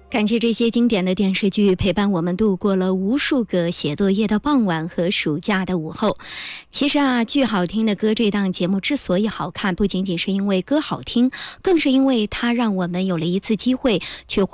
感谢这些经典的电视剧陪伴我们度过了无数个写作业的傍晚和暑假的午后。其实啊，剧好听的歌这档节目之所以好看，不仅仅是因为歌好听，更是因为它让我们有了一次机会去回